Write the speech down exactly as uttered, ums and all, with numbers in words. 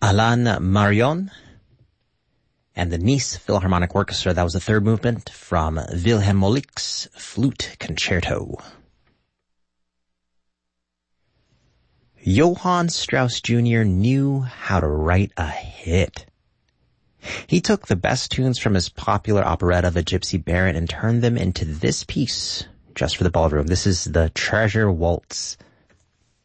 Alain Marion and the Nice Philharmonic Orchestra. That was the third movement from Wilhelm Moelicke's Flute Concerto. Johann Strauss Junior knew how to write a hit. He took the best tunes from his popular operetta, The Gypsy Baron, and turned them into this piece just for the ballroom. This is the Treasure Waltz.